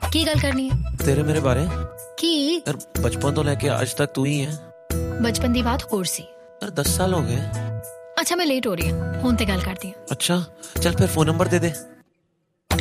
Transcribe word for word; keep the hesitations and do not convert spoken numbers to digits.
ਕੀ ਗੱਲ ਕਰਨੀ ਹੈ? ਤੇਰੇ ਮੇਰੇ ਬਾਰੇ। ਕੀ? ਯਾਰ ਬਚਪਨ ਤੋਂ ਲੈ ਕੇ ਅੱਜ ਤੱਕ ਤੂੰ ਹੀ ਹੈ। ਬਚਪਨ ਦੀ ਬਾਤ ਹੋਰ ਸੀ। ਯਾਰ ਦਸ ਸਾਲ ਹੋ ਗਏ। ਅੱਛਾ ਮੈਂ ਲੇਟ ਹੋ ਰਹੀ ਹਾਂ, ਹੁਣ ਤੇ ਗੱਲ ਕਰਦੀ ਹਾਂ। ਅੱਛਾ ਚੱਲ ਫਿਰ ਫੋਨ ਨੰਬਰ ਦੇ ਦੇ।